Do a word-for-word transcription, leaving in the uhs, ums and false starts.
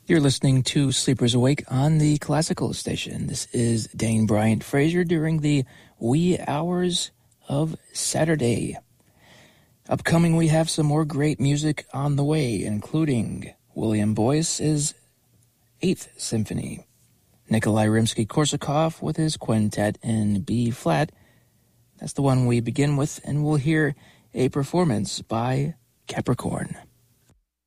You're listening to Sleepers Awake on the Classical Station. This is Dane Bryant Fraser during the wee hours of Saturday. Upcoming, we have some more great music on the way, including William Boyce's Eighth Symphony, Nikolai Rimsky-Korsakov with his quintet in B-flat. That's the one we begin with, and we'll hear a performance by Capricorn.